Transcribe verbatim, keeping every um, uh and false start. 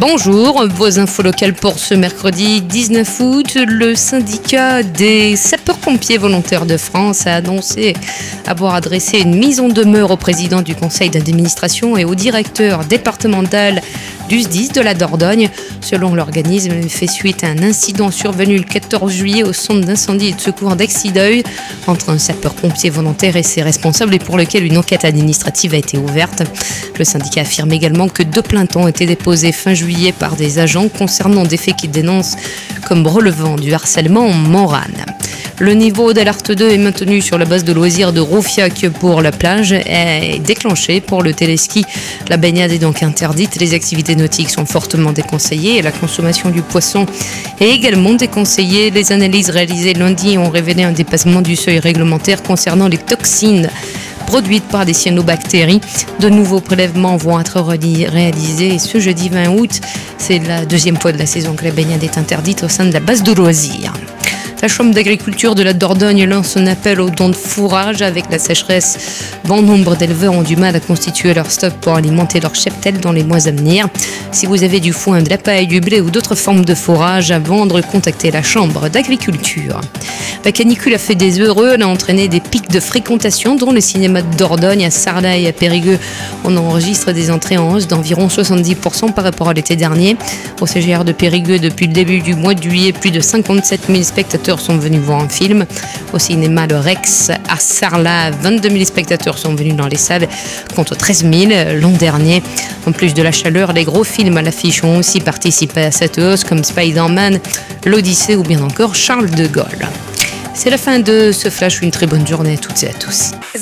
Bonjour, vos infos locales pour ce mercredi dix-neuf août. Le syndicat des sapeurs-pompiers volontaires de France a annoncé avoir adressé une mise en demeure au président du conseil d'administration et au directeur départemental du S D I S de la Dordogne. Selon l'organisme, il fait suite à un incident survenu le quatorze juillet au centre d'incendie et de secours d'Exideuil entre un sapeur-pompier volontaire et ses responsables et pour lequel une enquête administrative a été ouverte. Le syndicat affirme également que deux plaintes ont été déposées fin juillet par des agents concernant des faits qu'ils dénoncent comme relevant du harcèlement moral. Le niveau d'alerte deux est maintenu sur la base de loisirs de Roufiac pour la plage est déclenché pour le téléski. La baignade est donc interdite. Les activités nautiques sont fortement déconseillées et la consommation du poisson est également déconseillée. Les analyses réalisées lundi ont révélé un dépassement du seuil réglementaire concernant les toxines produites par des cyanobactéries. De nouveaux prélèvements vont être réalisés ce jeudi vingt août. C'est la deuxième fois de la saison que la baignade est interdite au sein de la base de loisirs. La Chambre d'agriculture de la Dordogne lance un appel aux dons de fourrage. Avec la sécheresse, bon nombre d'éleveurs ont du mal à constituer leur stock pour alimenter leur cheptel dans les mois à venir. Si vous avez du foin, de la paille, du blé ou d'autres formes de fourrage à vendre, contactez la Chambre d'agriculture. La canicule a fait des heureux, elle a entraîné des pics de fréquentation dont le cinéma de Dordogne, à Sarlat et à Périgueux. On enregistre des entrées en hausse d'environ soixante-dix pour cent par rapport à l'été dernier. Au C G R de Périgueux, depuis le début du mois de juillet, plus de cinquante-sept mille spectateurs sont venus voir un film. Au cinéma Le Rex à Sarlat, vingt-deux mille spectateurs sont venus dans les salles contre treize mille l'an dernier. En plus de la chaleur, les gros films à l'affiche ont aussi participé à cette hausse comme Spider-Man, l'Odyssée ou bien encore Charles de Gaulle. C'est la fin de ce flash, une très bonne journée à toutes et à tous.